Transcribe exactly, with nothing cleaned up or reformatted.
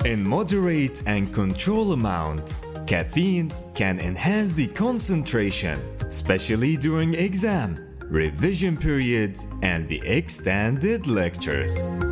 In moderate and controlled amount, caffeine can enhance the concentration, especially during exam, revision periods, and the extended lectures.